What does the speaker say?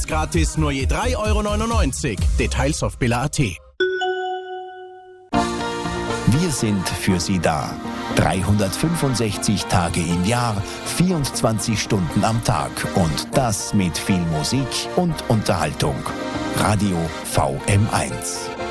gratis, nur je 3,99 €. Details auf billa.at. Wir sind für Sie da. 365 Tage im Jahr, 24 Stunden am Tag und das mit viel Musik und Unterhaltung. Radio VM1.